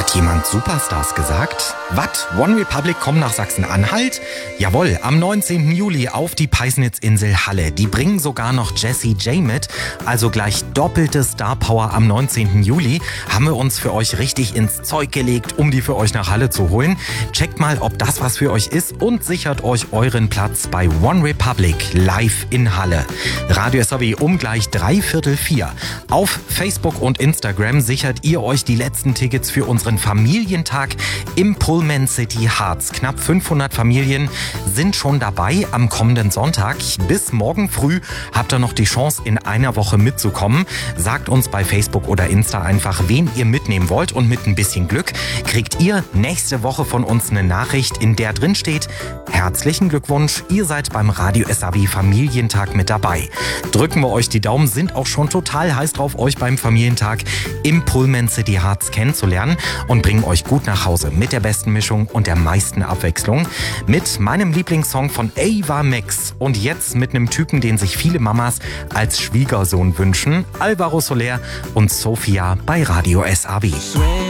Hat jemand Superstars gesagt? Was? One Republic kommen nach Sachsen-Anhalt? Jawohl, am 19. Juli auf die Peisnitzinsel Halle. Die bringen sogar noch Jessie J mit. Also gleich doppelte Star-Power am 19. Juli. Haben wir uns für euch richtig ins Zeug gelegt, um die für euch nach Halle zu holen. Checkt mal, ob das was für euch ist und sichert euch euren Platz bei One Republic live in Halle. Radio SAW um gleich 3:45. Auf Facebook und Instagram sichert ihr euch die letzten Tickets für unseren Familientag im Pullman City Harz. Knapp 500 Familien sind schon dabei am kommenden Sonntag. Bis morgen früh habt ihr noch die Chance, in einer Woche mitzukommen. Sagt uns bei Facebook oder Insta einfach, wen ihr mitnehmen wollt, und mit ein bisschen Glück kriegt ihr nächste Woche von uns eine Nachricht, in der drin steht: Herzlichen Glückwunsch, ihr seid beim Radio SAW Familientag mit dabei. Drücken wir euch die Daumen, sind auch schon total heiß drauf, euch beim Familientag im Pullman City Harz kennenzulernen und bringen euch gut nach Hause mit der besten Mischung und der meisten Abwechslung. Mit meinem Lieblingssong von Ava Max und jetzt mit einem Typen, den sich viele Mamas als Schwiegersohn wünschen: Alvaro Soler und Sophia bei Radio SAW.